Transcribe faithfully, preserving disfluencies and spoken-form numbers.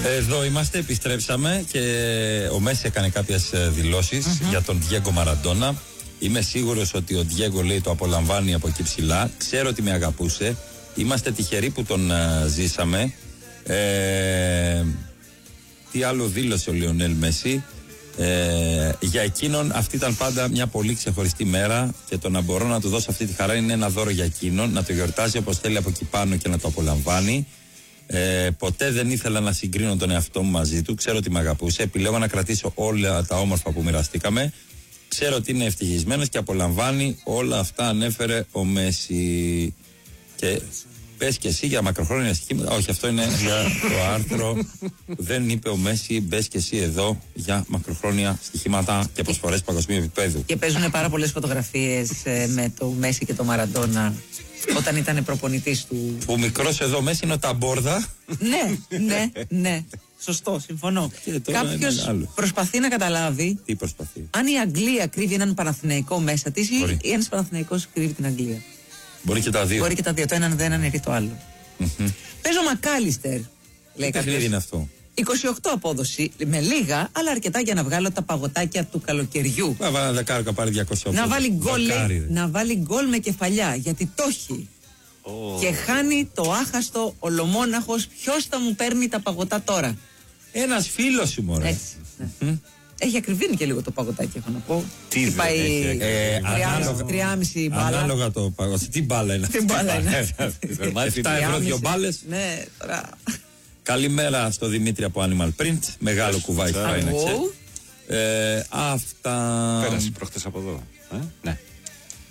Εδώ είμαστε, επιστρέψαμε και ο Μέση έκανε κάποιες δηλώσεις mm-hmm. για τον Διέγκο Μαραντόνα. Είμαι σίγουρος ότι ο Διέγκο, λέει, το απολαμβάνει από εκεί ψηλά. Ξέρω ότι με αγαπούσε. Είμαστε τυχεροί που τον uh, ζήσαμε. Ε, τι άλλο δήλωσε ο Λιονέλ Μέση? Ε, για εκείνον αυτή ήταν πάντα μια πολύ ξεχωριστή μέρα και το να μπορώ να του δώσω αυτή τη χαρά είναι ένα δώρο για εκείνον, να το γιορτάζει όπως θέλει από εκεί πάνω και να το απολαμβάνει. Ε, ποτέ δεν ήθελα να συγκρίνω τον εαυτό μου μαζί του. Ξέρω ότι με αγαπούσε. Επιλέγω να κρατήσω όλα τα όμορφα που μοιραστήκαμε. Ξέρω ότι είναι ευτυχισμένος και απολαμβάνει όλα αυτά. Ανέφερε ο Μέση. Και πες και εσύ για μακροχρόνια στοιχήματα. Όχι, αυτό είναι για το άρθρο. Δεν είπε ο Μέση, μπες και εσύ εδώ για μακροχρόνια στοιχήματα και προσφορές παγκοσμίου επίπεδου. Και παίζουν πάρα πολλές φωτογραφίες ε, με το Μέση και το Μαραντόνα όταν ήταν προπονητής του. Που μικρός εδώ Μέση είναι ο Ταμπόρδα. Ναι, ναι, ναι. Σωστό, συμφωνώ. Κάποιος προσπαθεί να καταλάβει. Τι προσπαθεί? Αν η Αγγλία κρύβει έναν Παναθηναϊκό μέσα της ή ένας Παναθηναϊκός κρύβει την Αγγλία. Μπορεί και τα δύο. Μπορεί και τα δύο. Το έναν δεν αναιρεί το άλλο. Mm-hmm. Παίζω Μακάλιστερ. Λέει τι παιχνίδι είναι αυτό? είκοσι οκτώ απόδοση, με λίγα, αλλά αρκετά για να βγάλω τα παγωτάκια του καλοκαιριού. Να βάλει ένα δεκάρικα, πάρει διακόσια. Να βάλει γκολ, να βάλει γκολ με κεφαλιά, γιατί το έχει. Oh. Και χάνει το άχαστο ολομόναχος. Ποιος θα μου παίρνει τα παγωτά τώρα? Ένας φίλος σου, μωρέ. Έτσι. Mm-hmm. Έχει ακριβήνει και λίγο το παγωτάκι, έχω να πω. Τι πάει τριάμισι μπάλα. Ανάλογα το παγωτάκι. Τι μπάλα είναι? Τι μπάλα είναι? επτά ευρώ δύο μπάλες. Ναι, τώρα. Καλημέρα στο Δημήτρη από Animal Print. Μεγάλο κουβάκι θα είναι. Αυτά. Πέρασε προχτές από εδώ. Ε? Ναι.